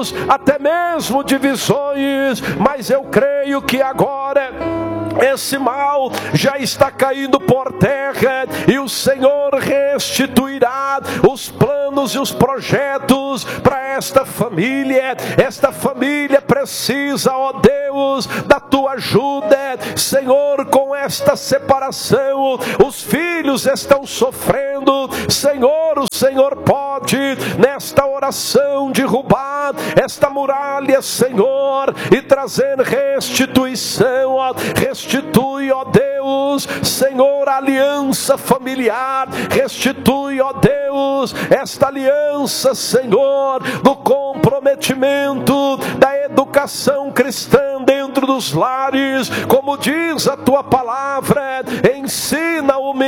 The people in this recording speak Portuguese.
Deus, até mesmo divisões, mas eu creio que agora esse mal já está caindo por terra e o Senhor restituirá os planos e os projetos para esta família. Esta família precisa, ó Deus, da tua ajuda, Senhor. Com esta separação, os filhos estão sofrendo, Senhor. O Senhor pode nesta oração derrubar esta muralha, Senhor, e trazer restituição, ó. Restitui, ó Deus, Senhor, a aliança familiar. Restitui, ó Deus, esta aliança, Senhor, do comprometimento, da educação cristã dentro dos lares. Como diz a tua palavra, ensina o